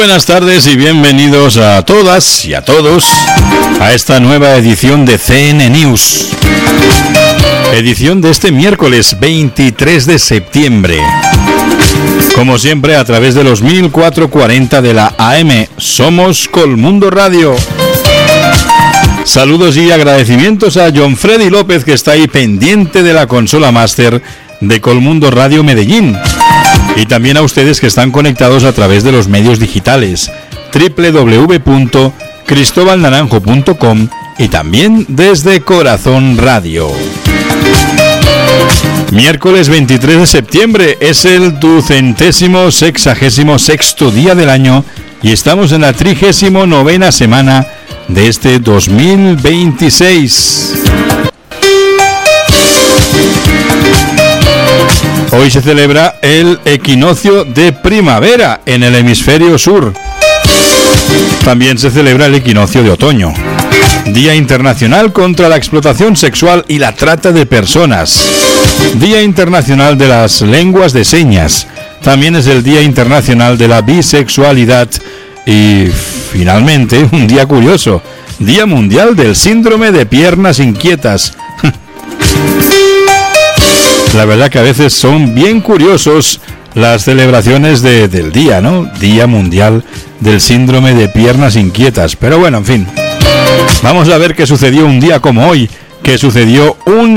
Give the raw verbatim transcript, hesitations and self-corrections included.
buenas tardes y bienvenidos a todas y a todos a esta nueva edición de C N News. Edición de este miércoles veintitrés de septiembre. Como siempre, a través de los mil cuatrocientos cuarenta de la A M, somos Colmundo Radio. Saludos y agradecimientos a John Freddy López, que está ahí pendiente de la consola máster de Colmundo Radio Medellín. Y también a ustedes que están conectados a través de los medios digitales doble u doble u doble u punto cristóbal naranjo punto com y también desde Corazón Radio. Miércoles veintitrés de septiembre es el ducentésimo sexagésimo sexto día del año y estamos en la trigésimo novena semana de este dos mil veintiséis. Hoy se celebra el equinoccio de primavera en el hemisferio sur. También se celebra el equinoccio de otoño. Día Internacional contra la Explotación Sexual y la Trata de Personas. Día Internacional de las Lenguas de Señas. También es el Día Internacional de la Bisexualidad. Y finalmente, un día curioso, Día Mundial del Síndrome de Piernas Inquietas. La verdad que a veces son bien curiosos las celebraciones de, del día, ¿no? Día Mundial del Síndrome de Piernas Inquietas. Pero bueno, en fin. Vamos a ver qué sucedió un día como hoy, que sucedió un